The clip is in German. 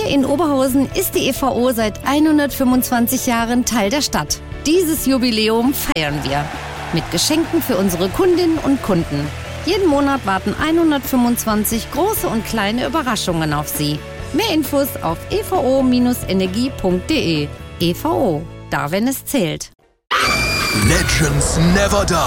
Hier in Oberhausen ist die EVO seit 125 Jahren Teil der Stadt. Dieses Jubiläum feiern wir mit Geschenken für unsere Kundinnen und Kunden. Jeden Monat warten 125 große und kleine Überraschungen auf Sie. Mehr Infos auf evo-energie.de. EVO, da wenn es zählt. Legends never die.